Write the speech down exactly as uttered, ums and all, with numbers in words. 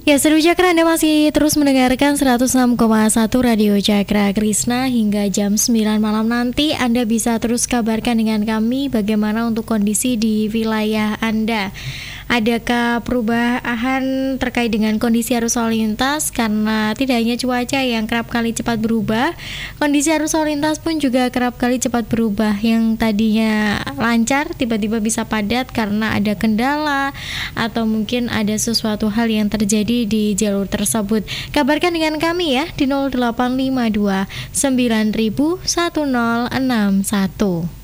Ya, Seru Cakra, Anda masih terus mendengarkan seratus enam koma satu Radio Cakra Krisna. Hingga jam sembilan malam nanti Anda bisa terus kabarkan dengan kami bagaimana untuk kondisi di wilayah Anda. Adakah perubahan terkait dengan kondisi arus lalu lintas? Karena tidak hanya cuaca yang kerap kali cepat berubah, kondisi arus lalu lintas pun juga kerap kali cepat berubah. Yang tadinya lancar tiba-tiba bisa padat karena ada kendala atau mungkin ada sesuatu hal yang terjadi di jalur tersebut. Kabarkan dengan kami ya di nol delapan lima dua sembilan nol nol satu nol enam satu.